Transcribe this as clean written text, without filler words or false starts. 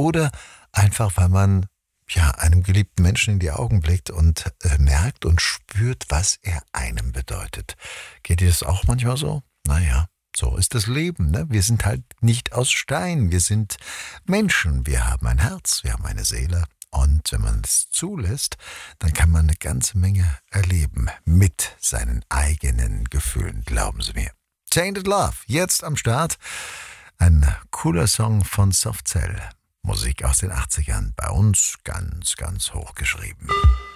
oder einfach, weil man einem geliebten Menschen in die Augen blickt und merkt und spürt, was er einem bedeutet. Geht dir das auch manchmal so? Naja, so ist das Leben, ne? Wir sind halt nicht aus Stein, wir sind Menschen, wir haben ein Herz, wir haben eine Seele. Und wenn man es zulässt, dann kann man eine ganze Menge erleben mit seinen eigenen Gefühlen, glauben Sie mir. Tainted Love, jetzt am Start. Ein cooler Song von Soft Cell. Musik aus den 80ern, bei uns ganz, ganz hoch geschrieben.